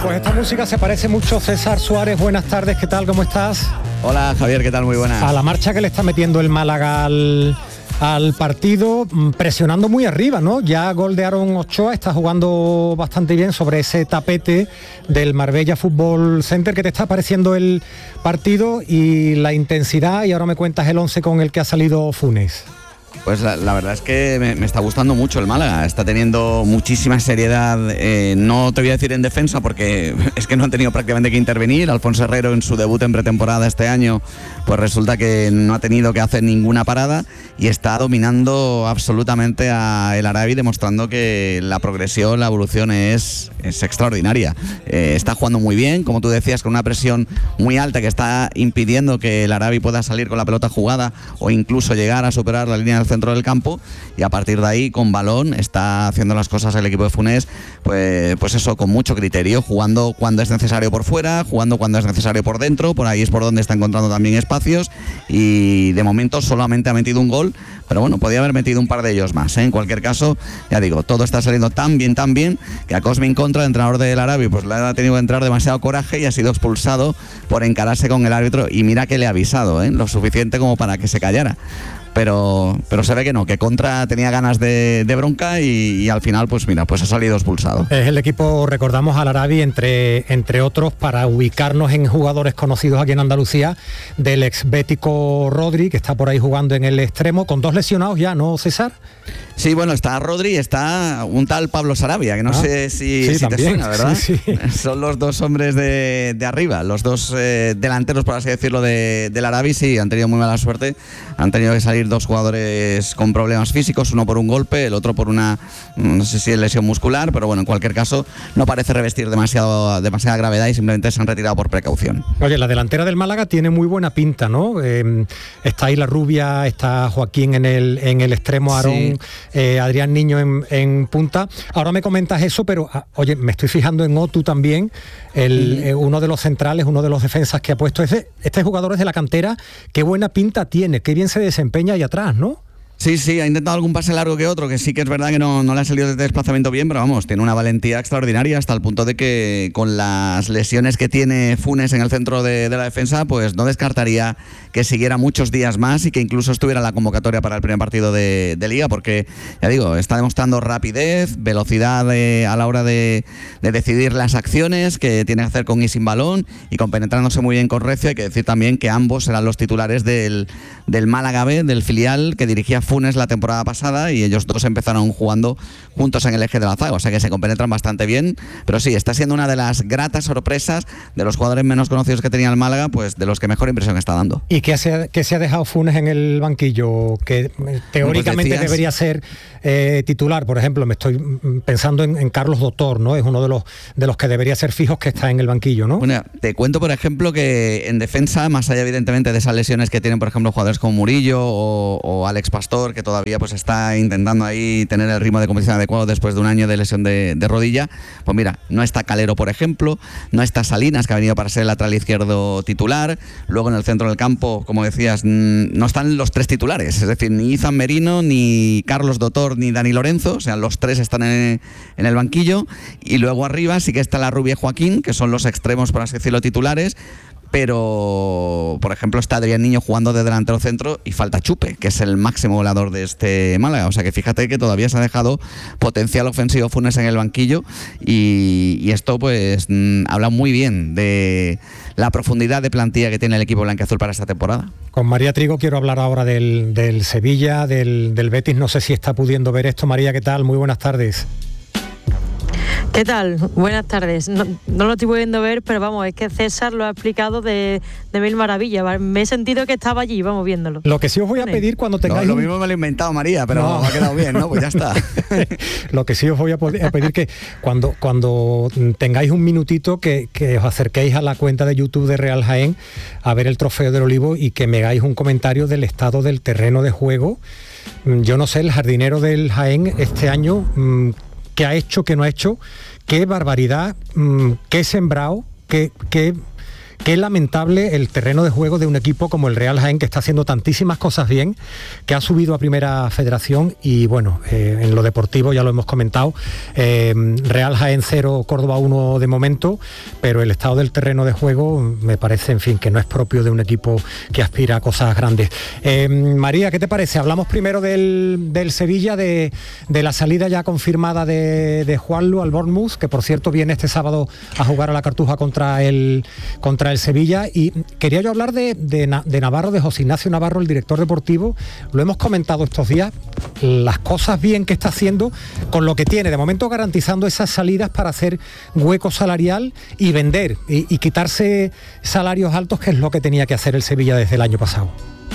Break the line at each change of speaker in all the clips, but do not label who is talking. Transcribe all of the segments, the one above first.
Pues esta música se parece mucho. César Suárez, buenas tardes, ¿qué tal? ¿Cómo estás?
Hola Javier, ¿qué tal? Muy buenas.
A la marcha que le está metiendo el Málaga al partido, presionando muy arriba, ¿no? Ya gol de Aaron Ochoa, está jugando bastante bien sobre ese tapete del Marbella Fútbol Center. ¿Qué te está pareciendo el partido y la intensidad? Y ahora me cuentas el 11 con el que ha salido Funes.
Pues la verdad es que me está gustando mucho el Málaga, está teniendo muchísima seriedad, no te voy a decir en defensa porque es que no han tenido prácticamente que intervenir. Alfonso Herrero en su debut en pretemporada este año, pues resulta que no ha tenido que hacer ninguna parada y está dominando absolutamente a El Arabi, demostrando que la progresión, la evolución es extraordinaria. Está jugando muy bien, como tú decías, con una presión muy alta que está impidiendo que El Arabi pueda salir con la pelota jugada o incluso llegar a superar la línea del centro del campo, y a partir de ahí con balón está haciendo las cosas el equipo de Funes, pues eso, con mucho criterio, jugando cuando es necesario por fuera, jugando cuando es necesario por dentro. Por ahí es por donde está encontrando también espacios, y de momento solamente ha metido un gol, pero bueno, podía haber metido un par de ellos más, ¿eh? En cualquier caso, ya digo, todo está saliendo tan bien, que a Cosmin Contra, el entrenador del Arabi, pues le ha tenido que entrar demasiado coraje y ha sido expulsado por encararse con el árbitro, y mira que le ha avisado, lo suficiente como para que se callara. Pero se ve que no, que Contra tenía ganas de bronca y al final, pues mira, pues ha salido expulsado.
Es el equipo, recordamos, al Arabi, entre otros, para ubicarnos en jugadores conocidos aquí en Andalucía, del ex-bético Rodri, que está por ahí jugando en el extremo, con 2 lesionados ya, ¿no, César?
Sí, bueno, está Rodri y está un tal Pablo Sarabia, que no sé si te suena, ¿verdad?
Sí.
Son los dos hombres de arriba, los dos delanteros, por así decirlo, del Arabi. Sí, han tenido muy mala suerte, han tenido que salir 2 jugadores con problemas físicos, uno por un golpe, el otro por una, no sé si es lesión muscular, pero bueno, en cualquier caso no parece revestir demasiada gravedad y simplemente se han retirado por precaución.
Oye, la delantera del Málaga tiene muy buena pinta, ¿no? Está ahí la Rubia, está Joaquín en el extremo, Aarón, sí. Adrián Niño en punta. Ahora me comentas eso, pero oye, me estoy fijando en Otu también, uno de los centrales, uno de los defensas que ha puesto. Este jugador es de la cantera, qué buena pinta tiene, qué bien se desempeña ahí atrás, ¿no?
Sí, ha intentado algún pase largo que otro, que sí que es verdad que no le ha salido de desplazamiento bien, pero vamos, tiene una valentía extraordinaria, hasta el punto de que con las lesiones que tiene Funes en el centro de la defensa, pues no descartaría que siguiera muchos días más y que incluso estuviera en la convocatoria para el primer partido de Liga, porque, ya digo, está demostrando rapidez, velocidad a la hora de decidir las acciones que tiene que hacer con y sin balón, y compenetrándose muy bien con Recio. Hay que decir también que ambos eran los titulares del Málaga B, del filial que dirigía Funes la temporada pasada, y ellos dos empezaron jugando juntos en el eje de la zaga, o sea que se compenetran bastante bien. Pero sí, está siendo una de las gratas sorpresas de los jugadores menos conocidos que tenía el Málaga, pues de los que mejor impresión está dando.
¿Y qué se ha dejado Funes en el banquillo? Que teóricamente pues debería ser titular. Por ejemplo, me estoy pensando en Carlos Dotor, ¿no? Es uno de los que debería ser fijos, que está en el banquillo, ¿no?
Bueno, te cuento, por ejemplo, que en defensa, más allá evidentemente de esas lesiones que tienen, por ejemplo, jugadores como Murillo o Alex Pastor, que todavía pues está intentando ahí tener el ritmo de competición adecuado después de un año de lesión de rodilla, pues mira, no está Calero, por ejemplo, no está Salinas, que ha venido para ser el lateral izquierdo titular. Luego en el centro del campo, como decías, no están los 3 titulares, es decir, ni Izan Merino, ni Carlos Dotor, ni Dani Lorenzo, o sea, los 3 están en el banquillo. Y luego arriba sí que está la Rubia y Joaquín, que son los extremos, por así decirlo, titulares. Pero, por ejemplo, está Adrián Niño jugando de delantero centro y falta Chupe, que es el máximo goleador de este Málaga. O sea que fíjate que todavía se ha dejado potencial ofensivo Funes en el banquillo, y esto pues habla muy bien de la profundidad de plantilla que tiene el equipo blanquiazul para esta temporada.
Con María Trigo quiero hablar ahora del Sevilla, del Betis. No sé si está pudiendo ver esto. María, ¿qué tal? Muy buenas tardes.
¿Qué tal? Buenas tardes. No lo estoy pudiendo ver, pero vamos, es que César lo ha explicado de mil maravillas. Me he sentido que estaba allí, vamos, viéndolo.
Lo que sí os voy a pedir cuando tengáis...
Lo mismo me lo he inventado, María, pero no. Me ha quedado bien, ¿no? Pues ya está.
Lo que sí os voy a pedir que cuando tengáis un minutito que os acerquéis a la cuenta de YouTube de Real Jaén a ver el Trofeo del Olivo y que me hagáis un comentario del estado del terreno de juego. Yo no sé, el jardinero del Jaén este año... ¿Qué ha hecho, qué no ha hecho? ¿Qué barbaridad? ¿Qué sembrado? ¿Qué qué lamentable el terreno de juego de un equipo como el Real Jaén, que está haciendo tantísimas cosas bien, que ha subido a Primera Federación y bueno, en lo deportivo ya lo hemos comentado, Real Jaén 0, Córdoba 1 de momento, pero el estado del terreno de juego me parece, en fin, que no es propio de un equipo que aspira a cosas grandes. María, ¿qué te parece? Hablamos primero del Sevilla, de la salida ya confirmada de Juanlu al Bournemouth, que por cierto viene este sábado a jugar a la Cartuja contra el Sevilla, y quería yo hablar de Navarro, de José Ignacio Navarro, el director deportivo. Lo hemos comentado estos días, las cosas bien que está haciendo con lo que tiene, de momento garantizando esas salidas para hacer hueco salarial y vender y quitarse salarios altos, que es lo que tenía que hacer el Sevilla desde el año pasado.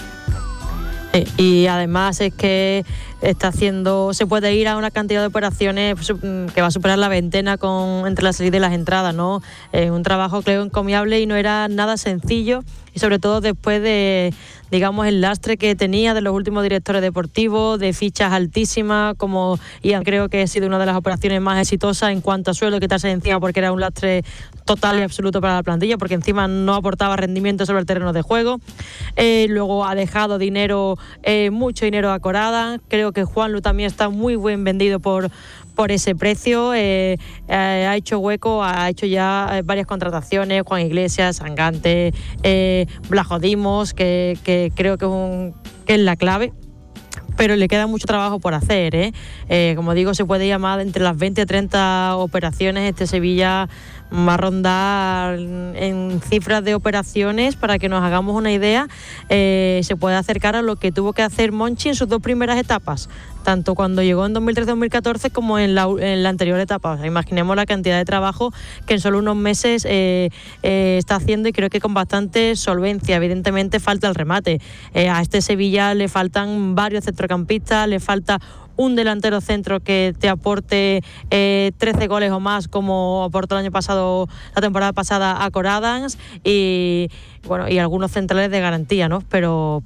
Y además es que se puede ir a una cantidad de operaciones que va a superar la veintena entre la salida y las entradas, ¿no? Un trabajo, creo, encomiable, y no era nada sencillo, y sobre todo después de, digamos, el lastre que tenía de los últimos directores deportivos, de fichas altísimas, y creo que ha sido una de las operaciones más exitosas en cuanto a sueldo, quitarse de encima, porque era un lastre total y absoluto para la plantilla, porque encima no aportaba rendimiento sobre el terreno de juego. Luego ha dejado mucho dinero a Corada. Creo que Juanlu también está muy buen vendido por ese precio. Ha hecho hueco, ha hecho ya varias contrataciones: Juan Iglesias, Sangante, Blajodimos, que creo que es la clave. Pero le queda mucho trabajo por hacer, como digo, se puede llamar entre las 20 y 30 operaciones. Este Sevilla va a rondar en cifras de operaciones, para que nos hagamos una idea. Se puede acercar a lo que tuvo que hacer Monchi en sus dos primeras etapas, tanto cuando llegó en 2013-2014 como en la anterior etapa. O sea, imaginemos la cantidad de trabajo que en solo unos meses está haciendo, y creo que con bastante solvencia. Evidentemente falta el remate. A este Sevilla le faltan varios centrocampistas, le falta un delantero centro que te aporte 13 goles o más, como aportó el año pasado, la temporada pasada, a Coradans, y algunos centrales de garantía, ¿no? Pero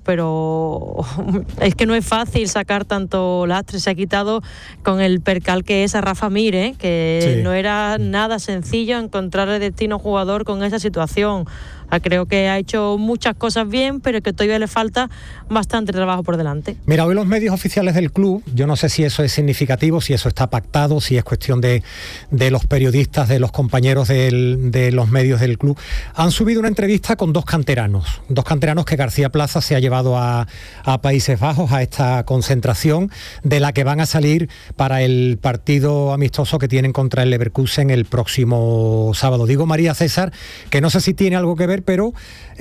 es que no es fácil sacar tanto lastre. Se ha quitado con el percal que es a Rafa Mir, que sí. No era nada sencillo encontrarle destino a un jugador con esa situación. Creo que ha hecho muchas cosas bien, pero que todavía le falta bastante trabajo por delante.
Mira, hoy los medios oficiales del club, yo no sé si eso es significativo, si eso está pactado, si es cuestión de los periodistas, de los compañeros de los medios del club, han subido una entrevista con dos canteranos que García Plaza se ha llevado a Países Bajos, a esta concentración de la que van a salir para el partido amistoso que tienen contra el Leverkusen el próximo sábado. Digo, María César, que no sé si tiene algo que ver, pero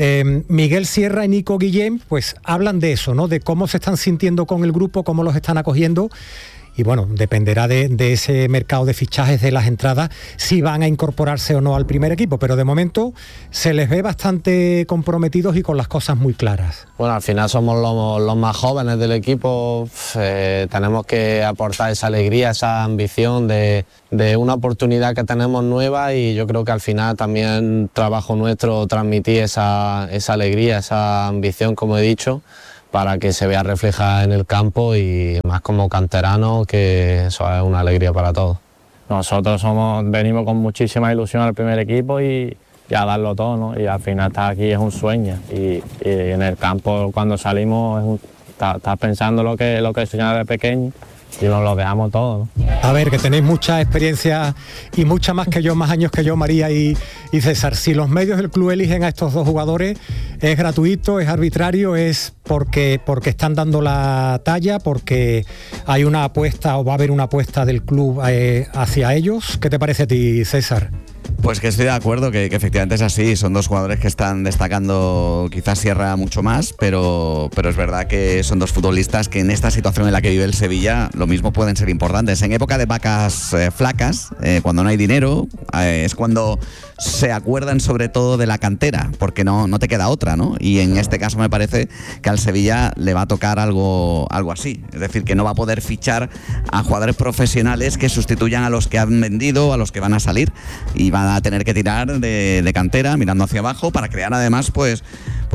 Miguel Sierra y Nico Guillén pues hablan de eso, ¿no? De cómo se están sintiendo con el grupo, cómo los están acogiendo. Y bueno, dependerá de ese mercado de fichajes, de las entradas, si van a incorporarse o no al primer equipo, pero de momento se les ve bastante comprometidos y con las cosas muy claras.
Bueno, al final somos los más jóvenes del equipo, tenemos que aportar esa alegría, esa ambición de una oportunidad que tenemos nueva, y yo creo que al final también trabajo nuestro transmitir esa alegría, esa ambición, como he dicho, para que se vea reflejada en el campo, y más como canterano, que eso es una alegría para todos.
Nosotros venimos con muchísima ilusión al primer equipo y a darlo todo, ¿no? Y al final estar aquí es un sueño, y en el campo cuando salimos estás pensando lo que soñaba de pequeño, y nos lo dejamos todo, ¿no?
A ver, que tenéis mucha experiencia y mucha más que yo, más años que yo, María y César. Si los medios del club eligen a estos dos jugadores, ¿es gratuito, es arbitrario, es porque están dando la talla, porque hay una apuesta o va a haber una apuesta del club hacia ellos? ¿Qué te parece a ti, César?
Pues que estoy de acuerdo, que efectivamente es así. Son dos jugadores que están destacando, quizás Sierra mucho más, pero es verdad que son dos futbolistas que en esta situación en la que vive el Sevilla lo mismo pueden ser importantes. En época de vacas flacas, cuando no hay dinero, es cuando se acuerdan sobre todo de la cantera, porque no te queda otra, ¿no? Y en este caso me parece que al Sevilla le va a tocar algo así. Es decir, que no va a poder fichar a jugadores profesionales que sustituyan a los que han vendido, a los que van a salir, y va a tener que tirar de cantera, mirando hacia abajo, para crear además pues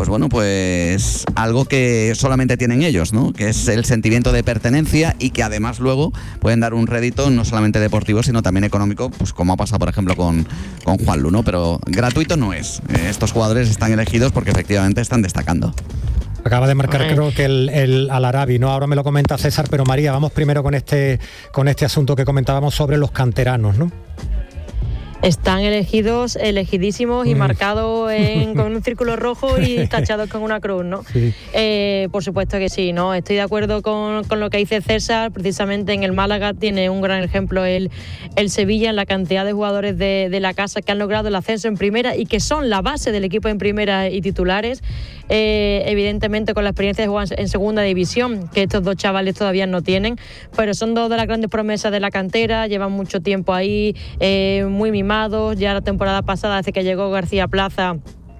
algo que solamente tienen ellos, ¿no? Que es el sentimiento de pertenencia y que además luego pueden dar un rédito no solamente deportivo, sino también económico, pues como ha pasado por ejemplo con Juanlu, ¿no? Pero gratuito no es. Estos jugadores están elegidos porque efectivamente están destacando.
Acaba de marcar creo que el Al-Arabi, ¿no? Ahora me lo comenta César, pero María, vamos primero con este asunto que comentábamos sobre los canteranos, ¿no?
Están elegidísimos y marcados con un círculo rojo y tachados con una cruz, ¿no? Sí. Por supuesto que sí, ¿no? Estoy de acuerdo con lo que dice César. Precisamente en el Málaga tiene un gran ejemplo el Sevilla en la cantidad de jugadores de la casa que han logrado el ascenso en primera y que son la base del equipo en primera y titulares. Evidentemente con la experiencia de jugar en segunda división, que estos dos chavales todavía no tienen, pero son dos de las grandes promesas de la cantera, llevan mucho tiempo ahí, muy mimados. Ya la temporada pasada, desde que llegó García Plaza,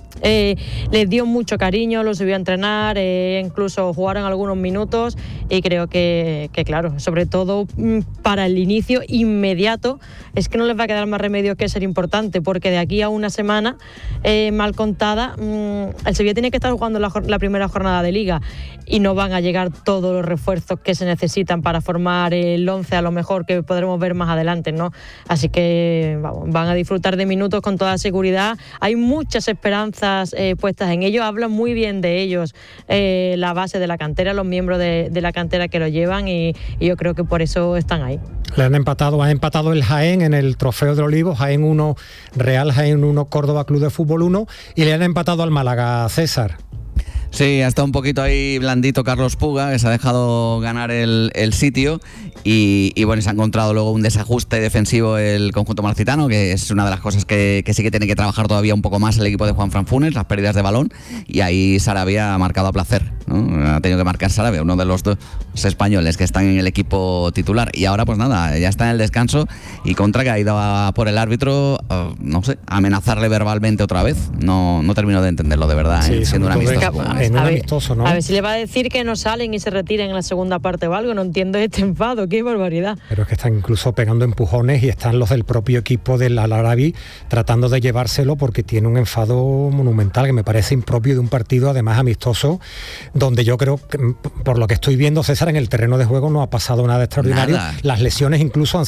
les dio mucho cariño, los subió a entrenar, incluso jugaron algunos minutos y creo que claro, sobre todo para el inicio inmediato, es que no les va a quedar más remedio que ser importante, porque de aquí a una semana mal contada, el Sevilla tiene que estar jugando la primera jornada de Liga y no van a llegar todos los refuerzos que se necesitan para formar el 11 a lo mejor que podremos ver más adelante, ¿no? Así que vamos, van a disfrutar de minutos con toda seguridad. Hay muchas esperanzas puestas en ellos, hablan muy bien de ellos la base de la cantera, los miembros de la cantera que lo llevan y yo creo que por eso están ahí.
Ha empatado el Jaén en el Trofeo del Olivo, Jaén 1, Real Jaén 1, Córdoba Club de Fútbol 1, y le han empatado al Málaga, César.
Sí, ha estado un poquito ahí blandito Carlos Puga, que se ha dejado ganar el sitio y bueno, se ha encontrado luego un desajuste defensivo el conjunto malacitano, que es una de las cosas que sí que tiene que trabajar todavía un poco más el equipo de Juanfran Funes, las pérdidas de balón, y ahí Sarabia ha marcado a placer, ¿no? Ha tenido que marcar Sarabia, uno de los dos españoles que están en el equipo titular, y ahora pues nada, ya está en el descanso y Contra, que ha ido por el árbitro, no sé, a amenazarle verbalmente otra vez. No termino de entenderlo de verdad,
sí,
siendo un
amistoso.
A ver si le va a decir que no salen y se retiren en la segunda parte o algo. No entiendo este enfado, qué barbaridad.
Pero es que están incluso pegando empujones y están los del propio equipo del Al-Arabi tratando de llevárselo porque tiene un enfado monumental que me parece impropio de un partido además amistoso, donde yo creo que, por lo que estoy viendo, César, en el terreno de juego no ha pasado nada extraordinario. Nada. Las lesiones incluso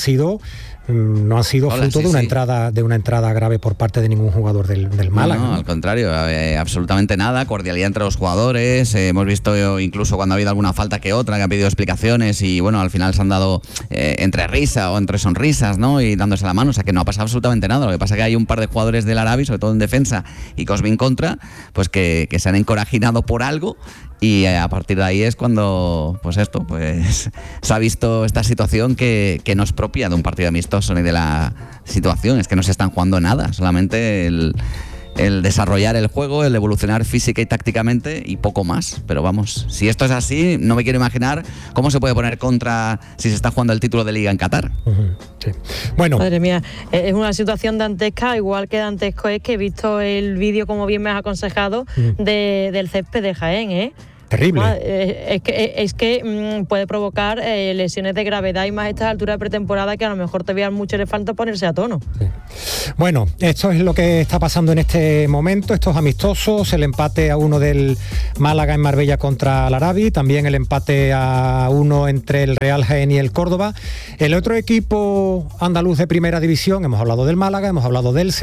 no han sido fruto de una entrada grave por parte de ningún jugador del Málaga.
No, al contrario, absolutamente nada, cordialidad entre los jugadores, hemos visto incluso cuando ha habido alguna falta que otra, que han pedido explicaciones y bueno, al final se han dado entre risa o entre sonrisas, ¿no? Y dándose la mano, o sea que no ha pasado absolutamente nada. Lo que pasa es que hay un par de jugadores del Arabi, sobre todo en defensa y Cosmin Contra, pues que se han encorajinado por algo. Y a partir de ahí es cuando pues se ha visto esta situación que no es propia de un partido amistoso ni de la situación, es que no se están jugando nada, solamente el desarrollar el juego, el evolucionar física y tácticamente y poco más. Pero vamos, si esto es así, no me quiero imaginar cómo se puede poner Contra si se está jugando el título de Liga en Qatar.
Sí. Bueno.
Madre mía, es una situación dantesca, igual que dantesco es que he visto el vídeo, como bien me has aconsejado, del césped de Jaén, ¿eh?
Terrible.
Es que puede provocar lesiones de gravedad y más a estas alturas de pretemporada que a lo mejor todavía mucho le falta ponerse a tono.
Sí. Bueno, esto es lo que está pasando en este momento, estos amistosos, el empate a 1 del Málaga en Marbella contra el Arabi, también el empate a 1 entre el Real Jaén y el Córdoba. El otro equipo andaluz de primera división, hemos hablado del Málaga, hemos hablado del